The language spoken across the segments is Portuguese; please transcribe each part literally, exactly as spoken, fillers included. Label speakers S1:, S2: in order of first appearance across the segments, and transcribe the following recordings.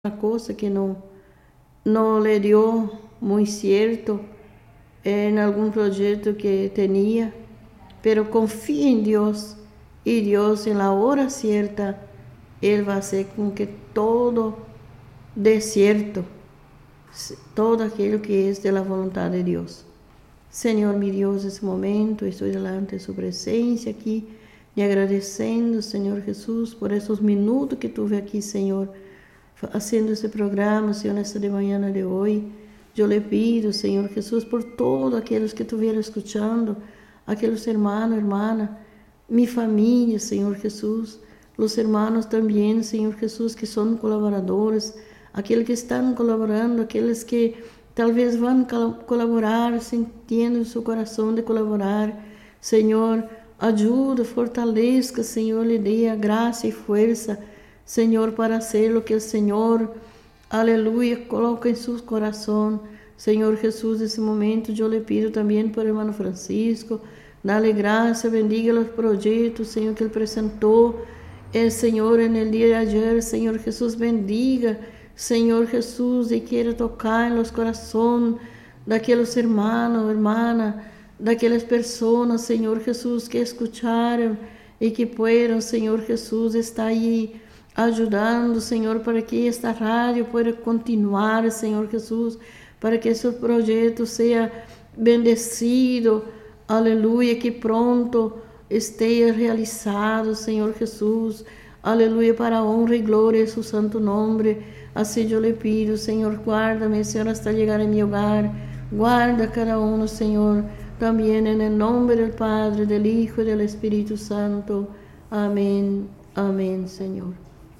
S1: una cosa que no, no le dio muy cierto en algún proyecto que tenía, pero confía en Dios y Dios en la hora cierta, Él va a hacer con que todo dé cierto, todo aquello que es de la voluntad de Dios. Señor, mi Dios, en este momento estoy delante de su presencia aquí y agradeciendo, Señor Jesús, por esos minutos que tuve aquí, Señor, haciendo esse programa, Senhor, nessa de manhã de hoje. Eu lhe pido, Senhor Jesus, por todos aqueles que estuvieram escutando, aqueles hermanos, hermanas, minha família, Senhor Jesus, os hermanos também, Senhor Jesus, que são colaboradores, aqueles que estão colaborando, aqueles que talvez vão colaborar, sentindo em seu coração de colaborar. Senhor, ajuda, fortaleça, Senhor, lhe dê a graça e força, Senhor, para hacer lo que el Señor, aleluya, coloca en su corazón. Señor Jesús, en ese momento yo le pido también por el hermano Francisco, dale gracia, bendiga los proyectos, Señor, que él presentó, el Señor, en el día de ayer. Señor Jesús, bendiga, Señor Jesús, y quiera tocar en los corazones de aquellos hermanos, hermanas, de aquellas personas, Señor Jesús, que escucharon y que puedan, Señor Jesús, estar ahí ajudando, Senhor, para que esta rádio pueda continuar, Senhor Jesus, para que esse projeto seja bendecido, aleluia, que pronto esteja realizado, Senhor Jesus, aleluia, para a honra e glória de seu santo nome. Assim eu lhe pido, Senhor, guarda-me, Senhor, hasta chegar em meu hogar, guarda cada um, Senhor, também em nome do Padre, do Hijo e do Espírito Santo. Amém, amém, Senhor.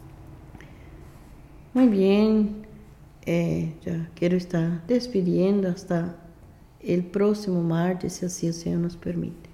S1: Muy bien, eh, ya quiero estar despidiendo hasta el próximo martes, si así el Señor nos permite.